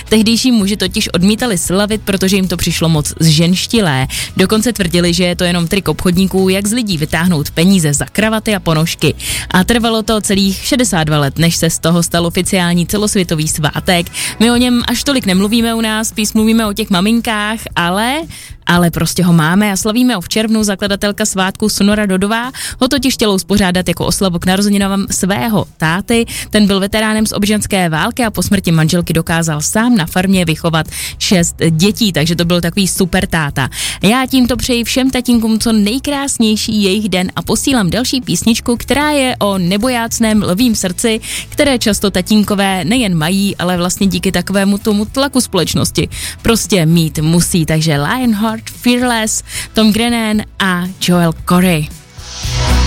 Tehdejší muži totiž odmítali slavit, protože jim to přišlo moc zženštilé. Dokonce tvrdili, že je to jenom trik obchodníků, jak z lidí vytáhnout peníze za kravaty a ponožky. A trvalo to celých 62 let, než se z toho stal oficiální celosvětový svátek. My o něm až tolik nemluvíme u nás, spíš mluvíme o těch maminkách, ale prostě ho máme a slavíme ho v červnu. Zakladatelka svátku Sonora Dodová ho totiž chtěla uspořádat jako oslavu k narozeninám svého táty. Ten byl veteránem z občanské války a po smrti manželky dokázal sám na farmě vychovat 6 dětí, takže to byl takový super táta. Já tímto přeji všem tatínkům co nejkrásnější jejich den a posílám další písničku, která je o nebojácném lvím srdci, které často tatínkové nejen mají, ale vlastně díky takovému tomu tlaku společnosti prostě mít musí. Takže Lionheart, Fearless, Tom Grennan a Joel Corey.